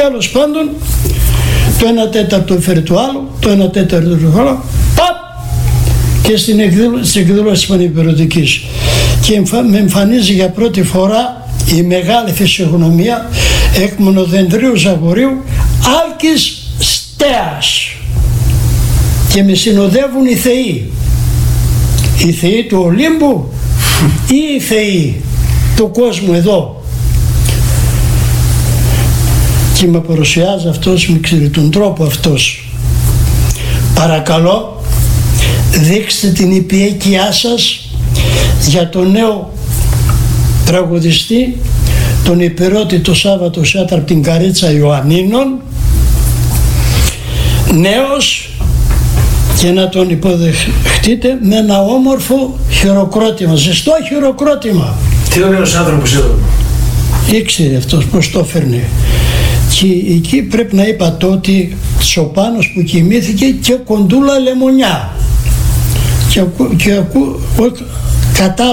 Τέλος πάντων, το 1/4 έφερε του άλλου, το 1/4 του άλλου, και στην εκδήλωση της Πανεπιστημιακής. Και με εμφανίζει για πρώτη φορά η μεγάλη φυσιογνωμία εκ Μονοδενδρίου Ζαγορείου Άλκης Στέας, και με συνοδεύουν οι θεοί. Οι θεοί του Ολύμπου ή οι θεοί του κόσμου εδώ. Και με παρουσιάζει αυτός με τον τρόπο αυτός. Παρακαλώ, δείξτε την υπηέκειά σας για τον νέο τραγουδιστή, τον υπηρώτη το Σάββατο Σάτρα από την Καρίτσα Ιωαννίνων, νέος, και να τον υποδεχτείτε με ένα όμορφο χειροκρότημα, ζεστό χειροκρότημα. Τι ωραίος άνθρωπος εδώ. Ήξερε αυτός πως το έφερνε. Και εκεί πρέπει να είπα το ότι Σοπάνος που κοιμήθηκε και κοντούλα λεμονιά. Και κατά